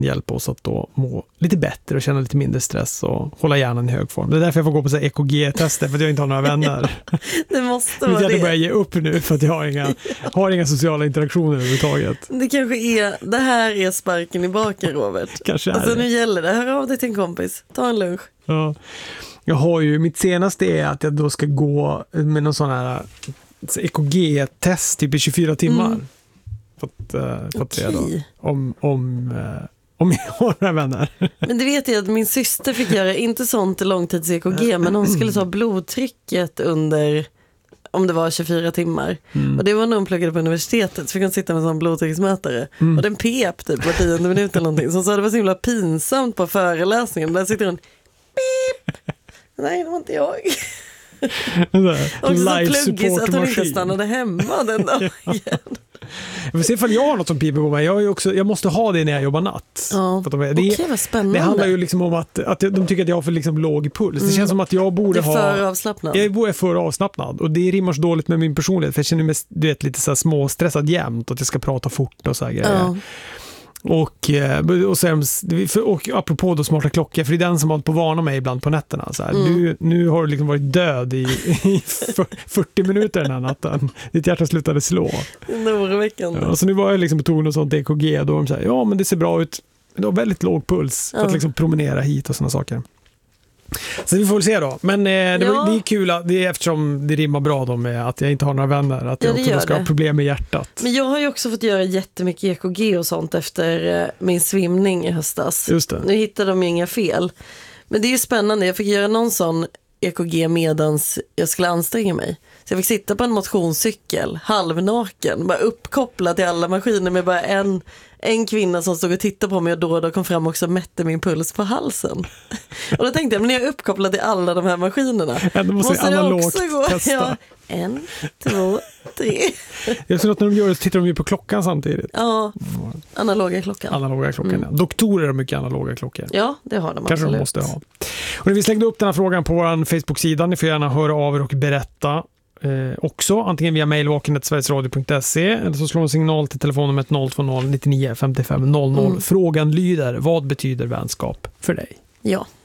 hjälpa oss att då må lite bättre och känna lite mindre stress och hålla hjärnan i hög form. Det är därför jag får gå på så här EKG-tester, för att jag inte har några vänner. Det måste vara det. det. Jag börjar ge upp nu för att jag har inga sociala interaktioner överhuvudtaget. Det kanske är, det här är sparken i baken, Robert. Kanske alltså det. Nu gäller det. Hör av dig till en kompis. Ta en lunch. Ja. Jag har ju, mitt senaste är att jag då ska gå med någon sån här EKG-test typ i 24 timmar. För att se då om jag har några vänner. Men det vet jag att min syster fick göra, inte sånt långtids-EKG, men hon skulle ta blodtrycket under, om det var 24 timmar. Och det var när hon pluggade på universitetet, så fick hon sitta med en sån blodtrycksmätare. Och den pep typ var 10 minuter eller någonting. Så hon sa det var så himla pinsamt på föreläsningen. Där sitter hon, pip! Nej, det var inte jag. Och så pluggis att hon inte stannade hemma den dagen. Jag får se ifall jag har något som piper på mig. Jag måste ha det när jag jobbar natt. Ja. Okej, vad spännande. Det handlar ju liksom om att de tycker att jag har för liksom låg puls. Det känns som att jag borde ha... för avslappnad. Jag är för avslappnad. Och det rimmar så dåligt med min personlighet. För jag känner mig lite så här småstressad jämt. Att jag ska prata fort och så här grejer. Ja. Och apropå då smarta klockor, för det är den som har på varna mig ibland på nätterna så här. Nu har du liksom varit död i 40 minuter den här natten. Ditt hjärta slutade slå. Ja, så nu var jag liksom på ton och sånt EKG och då de säger, ja men det ser bra ut, men det har väldigt låg puls för att liksom promenera hit och såna saker. Så vi får väl se då. Men det är kul det är eftersom det rimmar bra då med att jag inte har några vänner, att jag också ska ha problem med hjärtat. Men jag har ju också fått göra jättemycket EKG och sånt efter min svimning i höstas. Just det. Nu hittade de ju inga fel. Men det är ju spännande. Jag fick göra någon sån EKG medans jag skulle anstränga mig. Så jag fick sitta på en motionscykel, halvnaken, bara uppkopplad till alla maskiner med bara en kvinna som stod och tittade på mig och då kom fram också och mätte min puls på halsen. Och då tänkte jag, men när jag är uppkopplad till alla de här maskinerna måste jag också gå. Ja, 1, 2, 3. Jag tror att när de gör det så tittar de ju på klockan samtidigt. Ja, analoga klockan. Ja. Doktorer har mycket analoga klockor. Ja, det har de kanske absolut. De måste ha. Och när vi slängde upp den här frågan på vår Facebook-sida, ni får gärna höra av er och berätta också, antingen via mail.sverigesradio.se eller så slår en signal till telefonnumret 020 99 55 00. Frågan lyder, vad betyder vänskap för dig? Ja.